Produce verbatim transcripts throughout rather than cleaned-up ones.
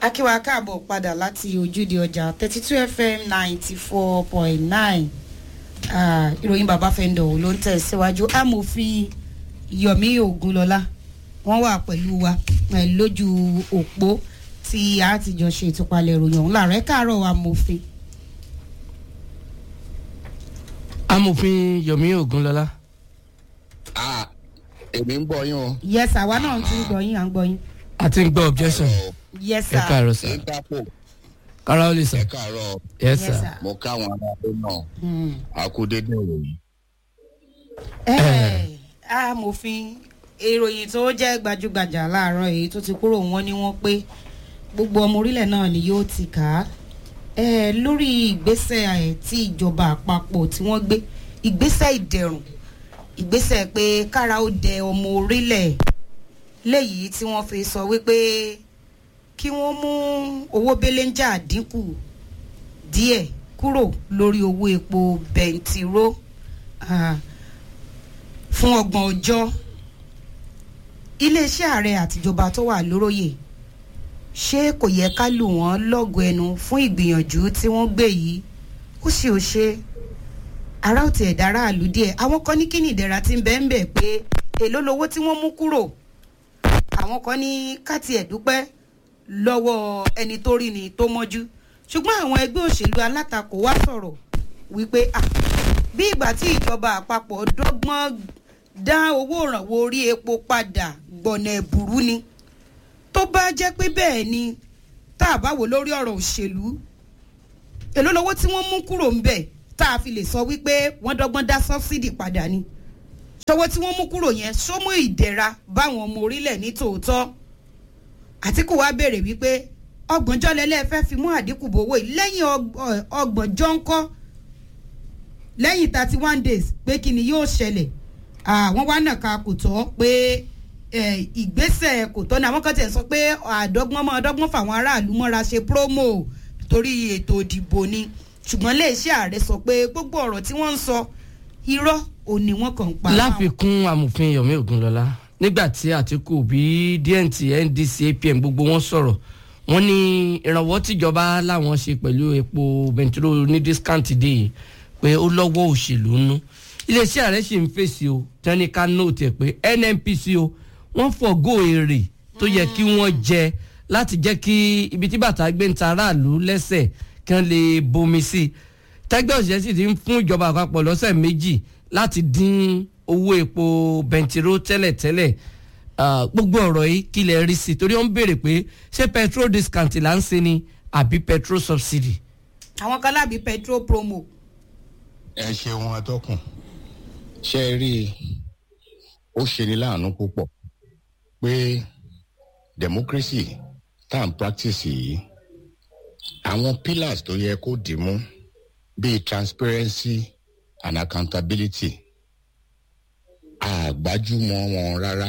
akíwá káàbọ̀ padà láti ojúde ọjà thirty two F M ninety four point nine ìròyìn bàbá fẹ́ndọ̀ ló ń tẹ̀síwájú amòfin Yomi Ogunlọlá wọ́n wà pẹ̀lú wa lójú òpó tí a ti jọ ṣe ìtúpalẹ̀ ìròyìn ọ̀hún láàárọ̀ ẹ káàárọ̀ amòfin. amòfin Yomi Ogunlọlá. ah èmi ń gbọ́ yín o. yes àwa náà ti ń gbọ́ yín à ń gbọ́ yín. a ti ń gbọ́ objection. yes sir. ẹ káàárọ̀ sir. interpol kára ó lè sir. ẹ káàárọ̀. yes Yes, sir. sir. mo káwọn aráàlú náà a kú dédé ìròyìn. ẹ amòfin ìròyìn tó jẹ́ gbajúgbajà láàárọ̀ èyí tó ti kúrò wọ́n ní wọ́n pé gbogbo ọmọ orílẹ̀ náà ni yóò ti kà á ẹ lórí ìgbésẹ̀ ẹ̀ tí ìjọba àpapọ̀ tí wọ́n gbé ìgbésẹ̀ ìdẹ̀rùn ìgbésẹ̀ pé kára ó dẹ ọmọ orílẹ̀ léyìí tí wọ́n fi sọ wípé kí wọ́n mú owó belenja dínkù díẹ̀ kúrò lórí owó epo bẹntiró ah, fún ọgbọ̀n ọjọ́ iléeṣẹ́ ààrẹ àtijọba tó wà lóróyè ṣé kò yẹ ká lù wọ́n lọ́gọ̀ ẹnu fún ìgbìyànjú tí wọ́n gbé yìí ó sì ò ṣe ara ò tiẹ̀ dára àlù díẹ̀ àwọn kan ní kíni ìdẹ̀ra tí ń bẹ́ẹ̀ ń bẹ̀ pé èló lowó tí wọ́n mú kúrò àwọn kan ní ká tiẹ̀ dúpẹ́ lọ́wọ́ ẹni tó rí ni tó mọ́jú ṣùgbọ́n àwọn ẹgbẹ́ òṣèlú alátakò wá sọ̀rọ̀ wípé ah bí ìgbà tí ìjọba àpapọ̀ dọ́gbọ́n dá owó ìrànwọ́ orí epo padà gbọ̀nà ẹ̀bùrú ni tó bá jẹ́ pé bẹ́ẹ̀ ni tá a bá wò lórí ọ̀rọ̀ òṣèlú èló lowó tí wọ́n mú kúrò ń bẹ̀ tá a fi lè sọ wípé wọ́n dọ́gbọ́n dá sọ́bsidì padà ni ṣọwọ́ tí wọ́n mú kúrò yẹn sómú ìdẹ̀ra báwọn ọmọ orílẹ̀ ní tòótọ́ Àtíkù wá béèrè wípé ọgbọ̀njọ́ lẹ́lẹ́ fẹ́ fi mú àdínkù bówó yìí lẹ́yìn ọgbọ̀njọ́ ńkọ́ lẹ́yìn thirty one days pé kí ni yóò ṣẹlẹ̀ àwọn wá nàka kò tọ́ pé ìgbésẹ̀ kò tọ́ ni àwọn kan tẹ̀ sọ pé àdọ́gbọ́n mọ́ ọdọ́gbọ́n fáwọn aráàlú mọ́ra ṣe promo torí ètò ìdìbò ni ṣùgbọ́n iléeṣẹ́ ààrẹ sọ pé gbogbo ọ̀rọ̀ tí wọ́n ń sọ irọ́ ò ní wọ́n kàn ń pa. láfikún amòfin Yomi Ogunlọlá nígbà tí Àtíkù bí D N T N D C A P M gbogbo wọn sọ̀rọ̀ wọ́n ní ìrànwọ́ tíjọba láwọn ṣe pẹ̀lú epo bẹntiró ní discount dé pé ó lọ́wọ́ òṣèlú nú iléeṣẹ́ ààrẹ sì ń fèsì o tẹ́níkà nóòtì ẹ̀ pé N N P C o wọ́n fọ̀gọ́ èrè tó yẹ kí wọ́n jẹ láti jẹ́ kí ibi tí bàtà gbé ń ta aráàlú lẹ́sẹ̀ kán lè bomi sí i tẹ́gbẹ́ òṣìṣẹ́ sì ti ń fún ìjọba àpapọ̀ lọ́sẹ̀ méjì láti dín owó epo bẹntiró tẹ́lẹ̀tẹ́lẹ̀ gbogbo ọ̀rọ̀ yìí kí lè rí sí i torí wọ́n ń béèrè pé ṣé petrol discount là ń ṣe ni àbí petrol subsidy. àwọn kan lábí petrol promo. ẹ ṣeun atọ́kùn ṣe é rí i ó ṣeni láàánú púpọ̀ pé democracy tá à ń practice yìí àwọn pillars tó yẹ kó dì mú bíi transparency and accountability àgbájúmọ̀ wọn rárá.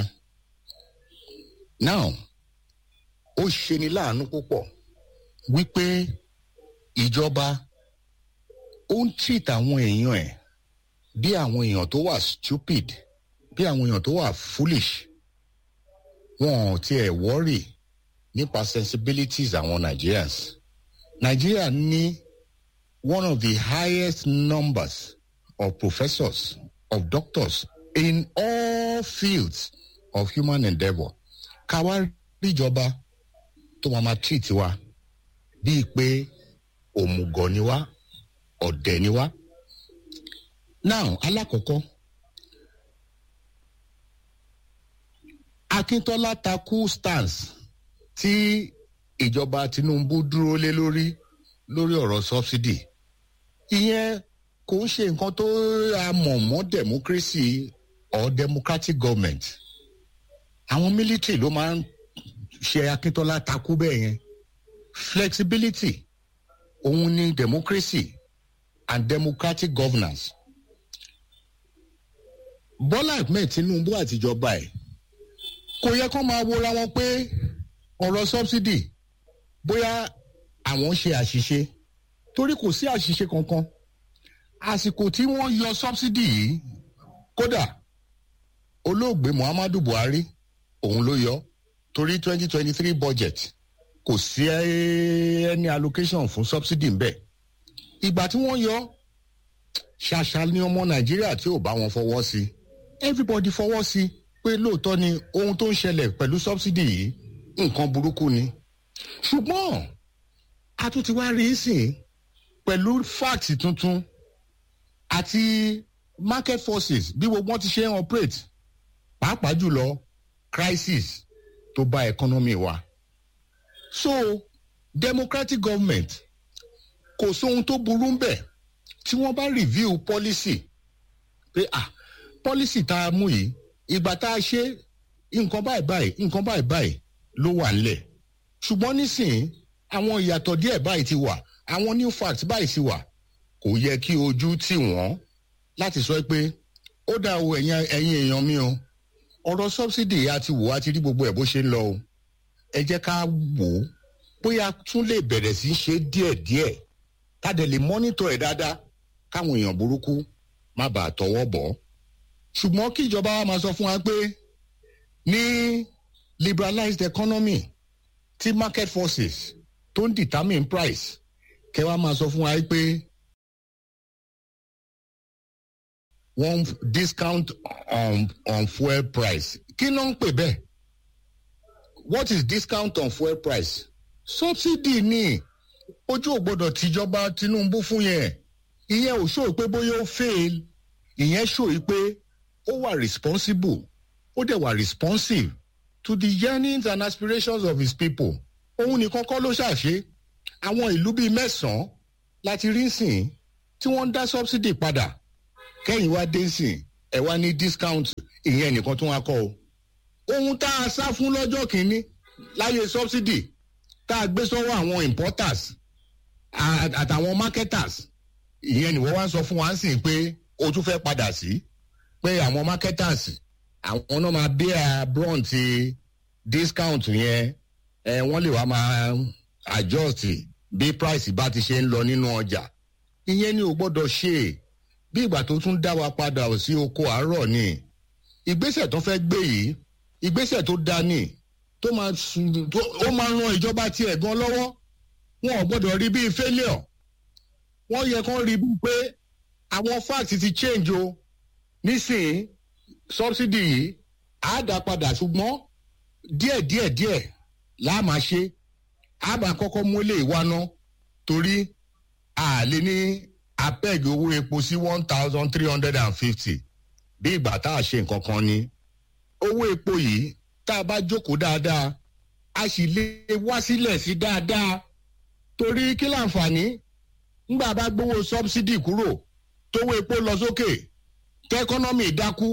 now ó ṣeni láàánú púpọ̀ wípé ìjọba ó ń treat àwọn èèyàn ẹ̀ bí àwọn èèyàn tó wà stupid bí àwọn èèyàn tó wà foolish wọn ò tiẹ̀ worry nípa sensibilities àwọn Nigerians. Nigeria ní one of the highest numbers of professors of doctors in all fields of human endeavour. káwá ríjọba tó máa máa treat wa bíi pé òmùgọ̀ ni wá ọ̀dẹ̀ ni wá. now alákọ̀ọ́kọ́ Akíntọ́lá takú stance tí ìjọba Tinubu dúró lé lórí lórí ọ̀rọ̀ subsidy ìyẹn kò ń ṣe nǹkan tó a mọ̀ mọ́ democracy or democratic government. àwọn military ló máa ń ṣe Akíntọ́lá takú bẹ́ẹ̀ yẹn. flexibility òun ni democracy and democratic governance. Bọ́lá Ahmed Tinubu àtijọba ẹ̀ kò yẹ kó máa wora wọn pé ọ̀rọ̀ subsidy bóyá àwọn ṣe àṣìṣe torí kò sí àṣìṣe kankan. àsìkò tí wọ́n yọ subsidy yìí kódà olóògbé Muhammadu Buhari òun ló yọ torí twenty twenty three budget kò sí any allocation fún subsidy ń bẹ̀. Ìgbà tí wọ́n yọ ṣàṣà ní ọmọ Nàìjíríà tí ò bá wọn fọwọ́ sí. Everybody fọwọ́ sí pé lóòótọ́ ni ohun tó ń ṣẹlẹ̀ pẹ̀lú subsidy yìí nǹkan burúkú ni. Ṣùgbọ́n a tún ti wá rí sìn pẹ̀lú fact tuntun àti market forces bí gbogbo wọn ti ṣe ń operate pàápàá jùlọ crisis tó bá economy wa. So democratic government kò sóhun tó burú ń bẹ̀ tí wọ́n bá review policy pé ah policy tá a mú yìí ìgbà tá a ṣe nǹkan báyìí báyìí nǹkan báyìí báyìí ló wà nílẹ̀. Ṣùgbọ́n nísìnyí àwọn ìyàtọ̀ díẹ̀ báyìí ti wà àwọn new facts báyìí ti wà kò yẹ kí ojú tì wọ́n láti sọ pé ó dá o ẹ̀yin ẹ̀yin èèyàn mi o ọ̀rọ̀ subsidy àti wò á ti rí gbogbo ẹ̀ bó ṣe ń lọ o ẹ jẹ́ ká wò ó bóyá tún lè bẹ̀rẹ̀ sí í ṣe díẹ̀díẹ̀ ká dẹ̀ lè monitor ẹ̀ dáadáa káwọn èèyàn burúkú má bàa tọwọ́ bọ̀. Ṣùgbọ́n kí ìjọba wa máa sọ fún wa pé ní liberalized economy tí market forces tó ń determine price kẹ́ wá máa sọ fún wa pé wọ́n discount on, on fuel price. Kí ló ń pè bẹ́ẹ̀? What is discount on fuel price? Subsidy ni ojú ò gbọdọ̀ tìjọba Tinubu fún yẹn. Ìyẹn ò ṣòro pé bóyá ó fail. Ìyẹn ṣòro pé ó wà responsible. Ó dẹ̀ wà responsive to the yearnings and aspirations of his people. Òun nìkan kọ́ ló ṣàṣe. Àwọn ìlú bíi mẹ́sàn-án láti rí sìn tí wọ́n ń dá subsidy padà. Kẹ́yìn wá dé sìn ẹ̀ wá ní discount ìyẹn nìkan tó wá kọ́ o. Ohun tá a sá fún lọ́jọ́ kìíní láyé subsidy tá a gbé sọ́wọ́ àwọn importers àtàwọn marketers ìyẹn ni wọ́n wá ń sọ fún wa sìn pé o tún fẹ́ padà sí pé àwọn marketers àwọn náà máa bí abroad ti discount yẹn ẹ wọ́n lè wá máa adjust bí price bá ti ṣe ń lọ nínú ọjà ìyẹn ni ò gbọ́dọ̀ ṣe bí ìgbà tó tún dá wa padà sí oko àárọ̀ ni ìgbésẹ̀ tó fẹ́ gbé yìí ìgbésẹ̀ tó dá ní tó máa tó ó máa ran ìjọba tiẹ̀ gan lọ́wọ́ wọn ò gbọ́dọ̀ rí bíi failure wọ́n yẹ kán rí bíi pé àwọn fact ti change o nísìnyí subsidy yìí á dá padà ṣùgbọ́n díẹ̀ díẹ̀ díẹ̀ láà máa ṣe á máa kọ́kọ́ mú ilé ìwáná torí a lè ní apeg owó epo sí one thousand three hundred and fifty bí ìgbà tá a ṣe nǹkan kan ni owó epo yìí tá a bá jókòó dáadáa a sì lè wá sílẹ̀ sí dáadáa torí kí láǹfààní ńgbà bá gbowó subsidy kúrò tówó epo lọ sókè tẹkọ́nọ́mì dákú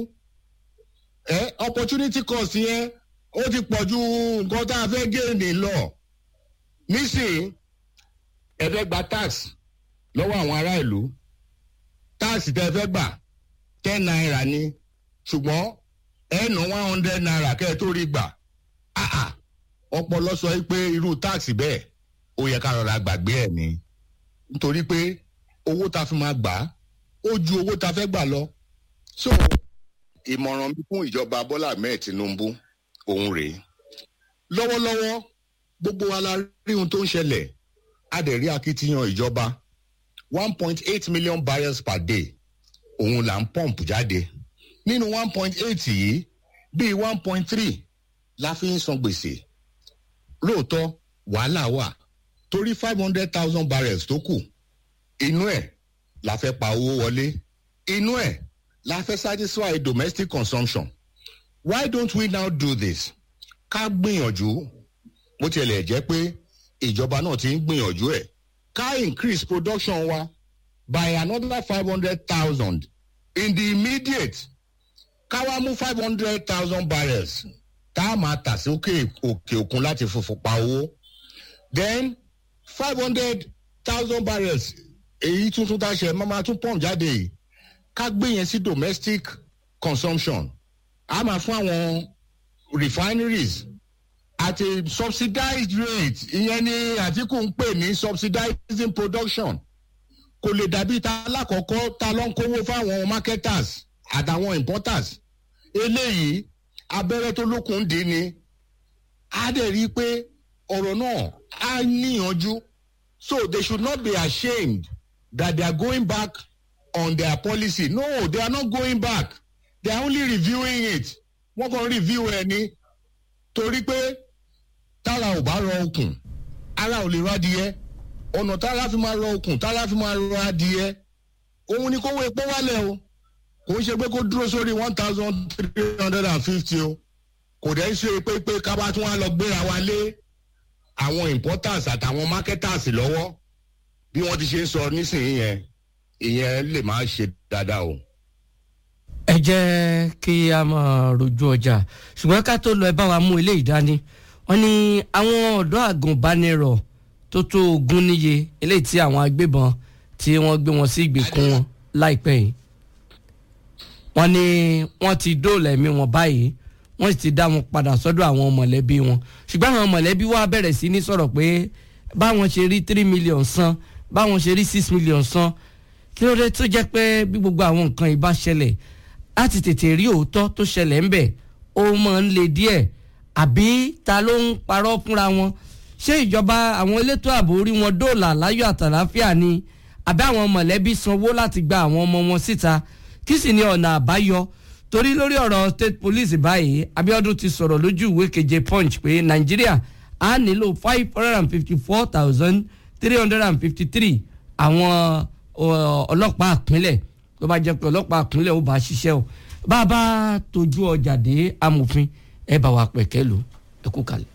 ẹ opportunity cost yẹn ó ti pọ̀ ju nǹkan tá a fẹ́ géènì lọ nísìnyí ẹ fẹ́ gba tax lọ́wọ́ àwọn ará ìlú tax tẹ́ fẹ́ gbà ten naira ni ṣùgbọ́n ẹ ná one hundred naira kẹ́ ẹ tó rí gbà áà ọpọlọ sọ pé irú tax bẹ́ẹ̀ ó yẹ ká rọra gbàgbé ẹ̀ ni nítorí pé owó tá a fi máa gbà ó ju owó tá a fẹ́ gbà lọ. so ìmọ̀ràn mi fún ìjọba Bọ́lá Ahmed Tinubu òun rèé lọ́wọ́lọ́wọ́ gbogbo wa la rí ohun tó ń ṣẹlẹ̀ a dẹ̀ rí akitiyan ìjọba one point eight million barrels per day òun là ń pọ́ǹpù jáde nínú one point eight yìí bíi one point three la fi ń san gbèsè lóòótọ́ wàhálà wà torí five hundred thousand barrels tó kù inú ẹ̀ la fẹ́ pa owó wọlé inú ẹ̀ la fẹ́ satisfy domestic consumption why don't we now do this ká gbìyànjú bó tilẹ̀ jẹ́ pé ìjọba náà ti ń gbìyànjú ẹ̀ ká increase production wa by another five hundred thousand in the immediate ká wá mú five hundred thousand barrels tá a máa tà sí òkè òkè òkun láti fòfò pa owó then five hundred thousand barrels èyí tuntun tá a ṣe máa tún pump jáde yìí ká gbé yẹn sí domestic consumption a máa fún àwọn refineries at a subsidized rate ìyẹn ni Àtíkù ń pè ní subsidizing production kò lè dàbí ta alákọ̀ọ́kọ́ ta ló ń kówó fáwọn marketers àtàwọn importers eléyìí abẹ́rẹ́ tó lókun dé ni a dẹ̀ rí i pé ọ̀rọ̀ náà á níyanjú. So they should not be ashamed that they are going back on their policy. No, they are not going back. They are only reviewing it. Wọ́n kàn review ẹ̀ ní torí pé tára ò bá rọ okùn ara ò lè rọ adìyẹ ọ̀nà tára fi máa rọ okùn tára fi máa rọ adìyẹ òun ni kówó epo wálẹ̀ o kò ń ṣe pé kó dúró sórí one thousand three hundred and fifty o kò dẹ̀ ń ṣe pé pé ká bá tún wá lọ gbéra wa lé àwọn importers àtàwọn marketers lọ́wọ́ bí wọ́n ti ṣe ń sọ nísìnyí yẹn ìyẹn lè máa ṣe dáadáa o. ẹ jẹ́ kí a máa rojú ọjà ṣùgbọ́n ká tó lọ ẹ bá wa mú ilé ìdání wọ́n ní àwọn ọ̀dọ́ àgùnbánirọ̀ tó tó ogún níye eléyìí tí àwọn agbébọn tí wọ́n gbé wọn sí ìgbèkùn wọn láìpẹ́ yìí wọ́n ní wọ́n ti dóòlà ẹ̀mí wọn báyìí wọ́n sì ti dá wọn padà sọ́dọ̀ àwọn mọ̀lẹ́bí wọn ṣùgbọ́n àwọn mọ̀lẹ́bí wa bẹ̀rẹ̀ sí ní sọ̀rọ̀ pé báwọn ṣe rí three million san báwọn ṣe rí six million san kí ló dé tó jẹ́ pé bí gbogbo àwọn nǹkan yìí bá ṣẹlẹ̀ láti tètè rí òótọ́ tó ṣẹlẹ̀ ńbẹ̀ ó máa ń le díẹ̀ àbí ta ló ń parọ́ fúnra wọn ṣé ìjọba àwọn elétò ààbò rí wọn dóòlà láyọ̀ àtàláfíà ni àbí àwọn mọ̀lẹ́bí sanwó láti gba àwọn ọmọ wọn síta kí sì ni ọ̀nà àbáyọ torí lórí ọ̀rọ̀ state police báyìí Abíọ́dún ti sọ̀rọ̀ lójú ìwé keje punch pé Nàìjíríà á nílò five hundred and fifty four thousand three hundred and fifty three àwọn ọlọ́pàá ìpínlẹ̀ tó bá jẹ́ pé ọlọ́pàá ìpínlẹ̀ ó bá ṣiṣẹ́ o bá a bá tójú ọjà dé amòfin ẹ bá wa pẹ̀kẹ́ lò ẹ kú kalẹ̀.